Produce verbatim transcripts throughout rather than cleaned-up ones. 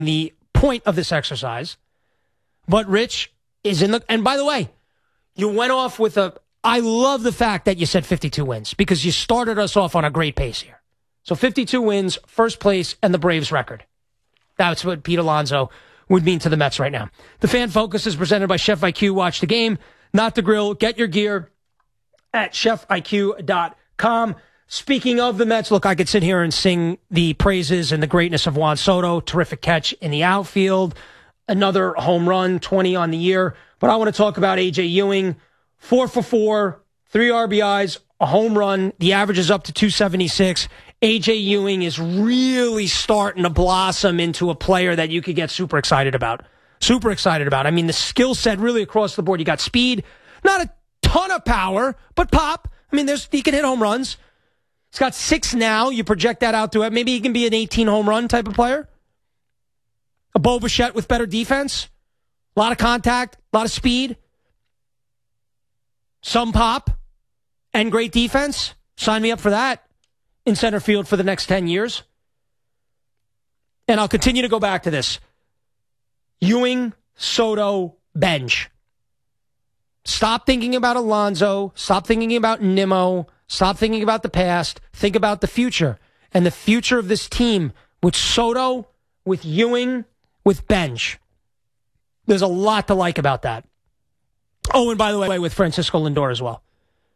the point of this exercise. But Rich is in the... And by the way, you went off with a... I love the fact that you said fifty-two wins because you started us off on a great pace here. So fifty-two wins, first place, and the Braves record. That's what Pete Alonso would mean to the Mets right now. The Fan Focus is presented by Chef I Q. Watch the game, not the grill. Get your gear at chef I Q dot com. Speaking of the Mets, look, I could sit here and sing the praises and the greatness of Juan Soto. Terrific catch in the outfield. Another home run, twenty on the year. But I want to talk about A J Ewing. Four for four, three R B Is, a home run. The average is up to two seventy-six. A J Ewing is really starting to blossom into a player that you could get super excited about. Super excited about. I mean, the skill set really across the board. You got speed, not a ton of power, but pop. I mean, there's he can hit home runs. He's got six now. You project that out to it. Maybe he can be an eighteen home run type of player. A Bo Bichette with better defense. A lot of contact, a lot of speed. Some pop and great defense. Sign me up for that in center field for the next ten years. And I'll continue to go back to this. Ewing, Soto, bench. Stop thinking about Alonso. Stop thinking about Nimmo. Stop thinking about the past. Think about the future. And the future of this team with Soto, with Ewing, with bench. There's a lot to like about that. Oh, and by the way, with Francisco Lindor as well.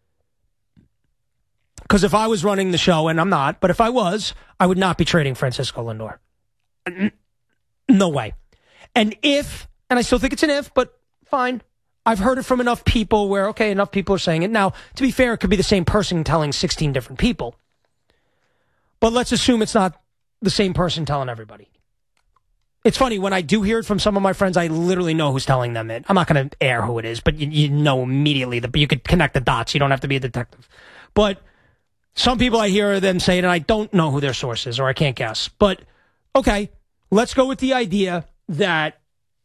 Because if I was running the show, and I'm not, but if I was, I would not be trading Francisco Lindor. No way. And if, and I still think it's an if, but fine. I've heard it from enough people where, okay, enough people are saying it. Now, to be fair, it could be the same person telling sixteen different people. But let's assume it's not the same person telling everybody. It's funny, when I do hear it from some of my friends, I literally know who's telling them it. I'm not going to air who it is, but you, you know immediately. That you could connect the dots. You don't have to be a detective. But some people I hear them say it, and I don't know who their source is, or I can't guess. But, okay, let's go with the idea that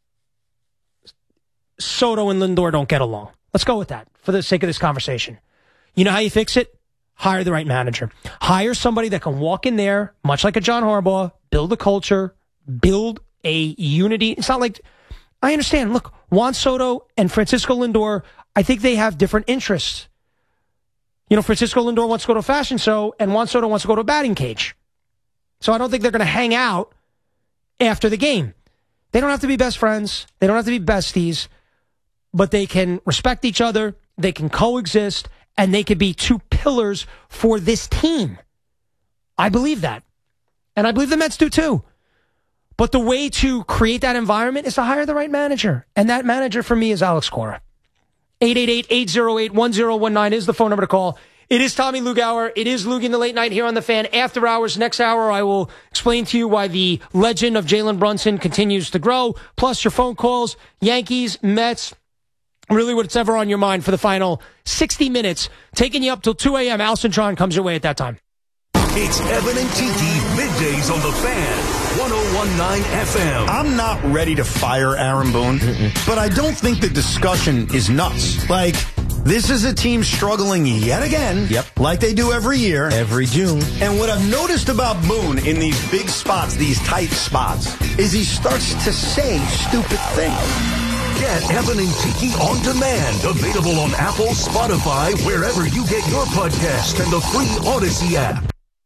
Soto and Lindor don't get along. Let's go with that for the sake of this conversation. You know how you fix it? Hire the right manager. Hire somebody that can walk in there, much like a John Harbaugh, build a culture, build a unity. It's not like, I understand. Look, Juan Soto and Francisco Lindor, I think they have different interests. You know, Francisco Lindor wants to go to a fashion show, and Juan Soto wants to go to a batting cage. So I don't think they're going to hang out after the game. They don't have to be best friends. They don't have to be besties. But they can respect each other. They can coexist. And they can be two pillars for this team. I believe that. And I believe the Mets do too. But the way to create that environment is to hire the right manager. And that manager for me is Alex Cora. eight eight eight, eight oh eight, one oh one nine is the phone number to call. It is Tommy Lugauer. It is Lugie in the Late Night here on The Fan. After hours, next hour, I will explain to you why the legend of Jalen Brunson continues to grow. Plus your phone calls, Yankees, Mets, really what's ever on your mind for the final sixty minutes. Taking you up till two a.m. Al Cintron comes your way at that time. It's Evan and Tiki, middays on The Fan, one oh one point nine F M. I'm not ready to fire Aaron Boone, Mm-mm. but I don't think the discussion is nuts. Like, this is a team struggling yet again, yep. like they do every year. Every June. And what I've noticed about Boone in these big spots, these tight spots, is he starts to say stupid things. Get Evan and Tiki on demand. Available on Apple, Spotify, wherever you get your podcast, and the free Odyssey app.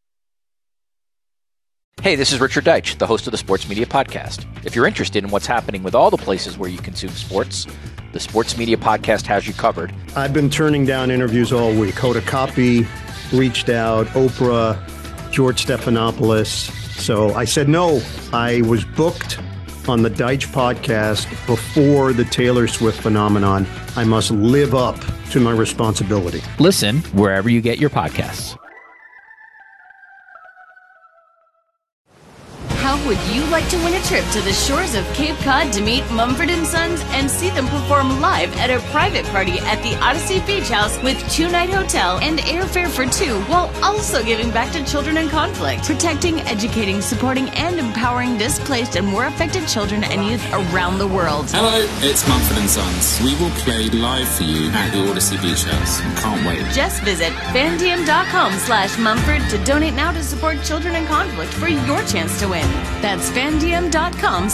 Hey, this is Richard Deitch, the host of the Sports Media Podcast. If you're interested in what's happening with all the places where you consume sports, the Sports Media Podcast has you covered. I've been turning down interviews all week. Hoda Kotb reached out, Oprah, George Stephanopoulos. So I said no. I was booked on the Deitch podcast before the Taylor Swift phenomenon. I must live up to my responsibility. Listen wherever you get your podcasts. How would you like to win a trip to the shores of Cape Cod to meet Mumford and Sons and see them perform live at a private party at the Odyssey Beach House with two-night hotel and airfare for two, while also giving back to children in conflict, protecting, educating, supporting, and empowering displaced and war affected children and youth around the world? Hello, it's Mumford and Sons. We will play live for you at the Odyssey Beach House. Can't wait. Just visit fandm.com slash Mumford to donate now to support children in conflict for your chance to win. That's fan fandm.com